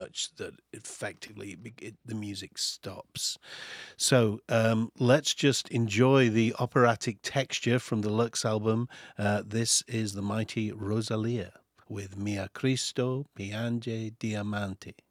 much that effectively the music stops. So let's just enjoy the operatic texture from the Lux album. This is the mighty Rosalia with Mia Cristo Piange Diamanti.